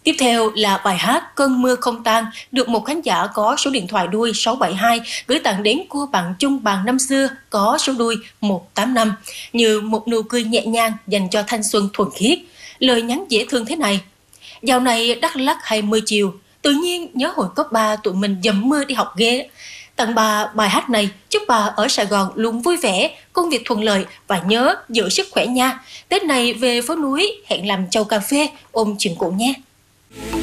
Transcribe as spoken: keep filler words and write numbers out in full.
Tiếp theo là bài hát Cơn mưa không tan được một khán giả có số điện thoại đuôi sáu bảy hai gửi tặng đến cô bạn chung bàn năm xưa có số đuôi một tám năm như một nụ cười nhẹ nhàng dành cho thanh xuân thuần khiết. Lời nhắn dễ thương thế này: dạo này Đắk Lắk hay mưa chiều, tự nhiên nhớ hồi cấp ba tụi mình dầm mưa đi học ghê. Tặng bà bài hát này, chúc bà ở Sài Gòn luôn vui vẻ, công việc thuận lợi và nhớ giữ sức khỏe nha. Tết này về phố núi hẹn làm chầu cà phê ôm chuyện cũ nhé.